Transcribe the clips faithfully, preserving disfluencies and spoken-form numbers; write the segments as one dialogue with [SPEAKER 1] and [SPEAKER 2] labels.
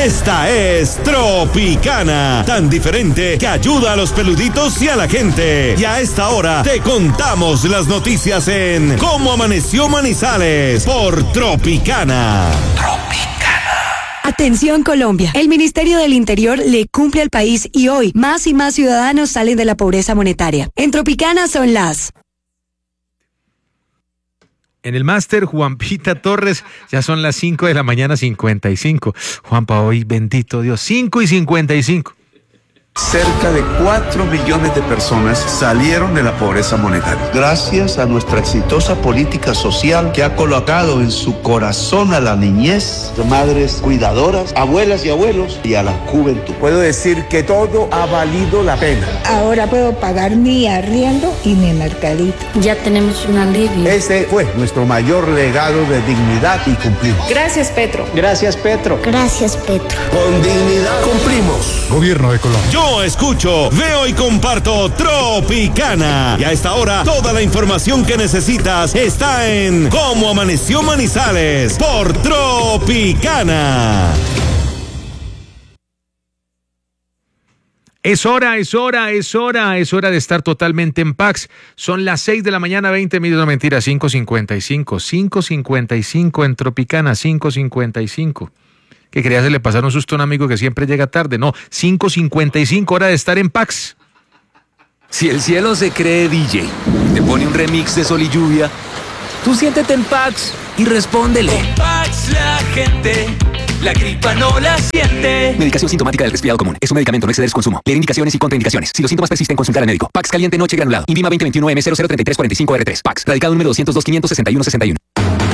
[SPEAKER 1] Esta es Tropicana, tan diferente que ayuda a los peluditos y a la gente. Y a esta hora te contamos las noticias en Cómo Amaneció Manizales por Tropicana. Tropicana.
[SPEAKER 2] Atención Colombia, el Ministerio del Interior le cumple al país y hoy más y más ciudadanos salen de la pobreza monetaria. En Tropicana son las...
[SPEAKER 3] En el máster, Juanpita Torres, ya son las cinco de la mañana, cincuenta y cinco. Juanpa, hoy, bendito Dios, cinco y cincuenta y cinco.
[SPEAKER 4] Cerca de cuatro millones de personas salieron de la pobreza monetaria. Gracias a nuestra exitosa política social que ha colocado en su corazón a la niñez, madres cuidadoras, abuelas y abuelos y a la juventud. Puedo decir que todo ha valido la pena.
[SPEAKER 5] Ahora puedo pagar mi arriendo y mi mercadito.
[SPEAKER 6] Ya tenemos un alivio.
[SPEAKER 4] Ese fue nuestro mayor legado de dignidad y cumplimos.
[SPEAKER 7] Gracias, Petro.
[SPEAKER 4] Gracias, Petro.
[SPEAKER 6] Gracias, Petro.
[SPEAKER 4] Con dignidad cumplimos.
[SPEAKER 1] Gobierno de Colombia. Yo escucho, veo y comparto Tropicana. Y a esta hora, toda la información que necesitas está en Cómo Amaneció Manizales por Tropicana.
[SPEAKER 3] Es hora, es hora, es hora, es hora de estar totalmente en Pax. Son las seis de la mañana, veinte minutos, no mentira, cinco cincuenta y cinco, cinco cincuenta y cinco en Tropicana, cinco cincuenta y cinco. Que quería hacerle pasar un susto a un amigo que siempre llega tarde. No, cinco cincuenta y cinco, hora de estar en Pax.
[SPEAKER 8] Si el cielo se cree D J, te pone un remix de Sol y Lluvia, tú siéntete en Pax y respóndele.
[SPEAKER 9] Con Pax la gente, la gripa no la siente.
[SPEAKER 8] Medicación sintomática del resfriado común. Es un medicamento, no exceder su consumo. Leer indicaciones y contraindicaciones. Si los síntomas persisten, consultar al médico. Pax caliente noche granulado. Invima veinte veintiuno M cero cero treinta y tres cuarenta y cinco R tres. Pax. Radicado número doscientos dos, quinientos sesenta y uno, sesenta y uno.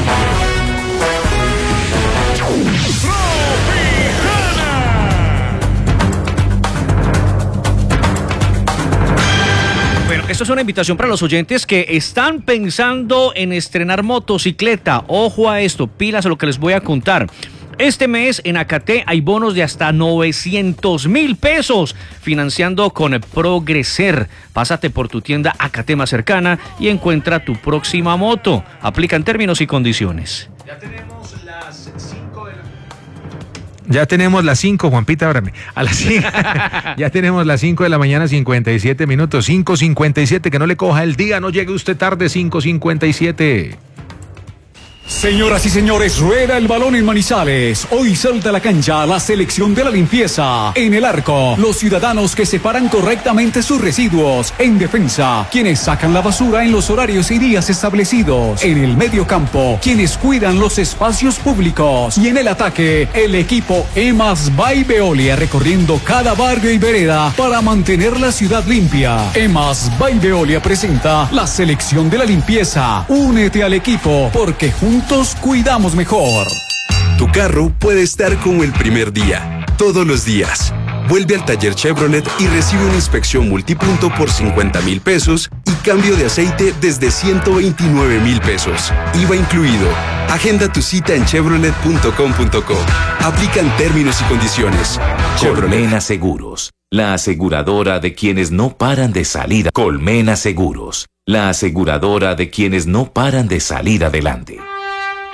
[SPEAKER 10] Esto es una invitación para los oyentes que están pensando en estrenar motocicleta. Ojo a esto, pilas a lo que les voy a contar. Este mes en Acaté hay bonos de hasta novecientos mil pesos financiando con Progreser. Pásate por tu tienda Acaté más cercana y encuentra tu próxima moto. Aplican términos y condiciones.
[SPEAKER 3] Ya tenemos las cinco de la... Ya tenemos las cinco, Juanpita, ábrame. A las cinco. Ya tenemos las cinco de la mañana, cincuenta y siete minutos. cinco cincuenta y siete, que no le coja el día, no llegue usted tarde, cinco cincuenta y siete.
[SPEAKER 11] Señoras y señores, rueda el balón en Manizales. Hoy salta a la cancha la selección de la limpieza. En el arco, los ciudadanos que separan correctamente sus residuos. En defensa, quienes sacan la basura en los horarios y días establecidos. En el medio campo, quienes cuidan los espacios públicos. Y en el ataque, el equipo EMAS by Veolia recorriendo cada barrio y vereda para mantener la ciudad limpia. EMAS by Veolia presenta la selección de la limpieza. Únete al equipo porque juntos Juntos cuidamos mejor.
[SPEAKER 12] Tu carro puede estar como el primer día, todos los días. Vuelve al taller Chevrolet y recibe una inspección multipunto por cincuenta mil pesos y cambio de aceite desde ciento veintinueve mil pesos. I V A incluido. Agenda tu cita en chevrolet punto com punto co. Aplican términos y condiciones.
[SPEAKER 13] Colmena Seguros, la aseguradora de quienes no paran de salir. Colmena Seguros, la aseguradora de quienes no paran de salir adelante.